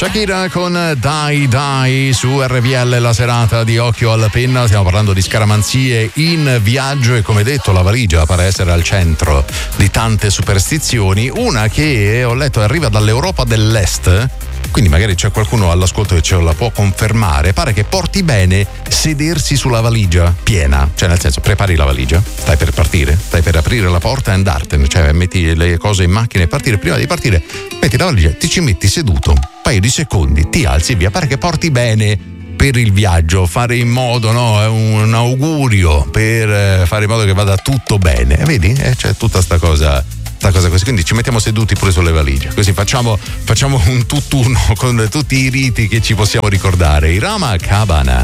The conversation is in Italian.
Shakira con Dai Dai su RPL, la serata di Occhio alla Penna. Stiamo parlando di scaramanzie in viaggio e, come detto, la valigia pare essere al centro di tante superstizioni. Una che ho letto arriva dall'Europa dell'Est, quindi magari c'è qualcuno all'ascolto che ce la può confermare. Pare che porti bene sedersi sulla valigia piena, cioè nel senso, prepari la valigia, stai per partire, stai per aprire la porta e andartene, cioè metti le cose in macchina e partire. Prima di partire metti la valigia, ti ci metti seduto, un paio di secondi, ti alzi e via. Pare che porti bene per il viaggio, fare in modo, no, è un augurio per fare in modo che vada tutto bene. Vedi? C'è tutta sta cosa così, quindi ci mettiamo seduti pure sulle valigie, così facciamo un tutt'uno con tutti i riti che ci possiamo ricordare. Irama Cabana.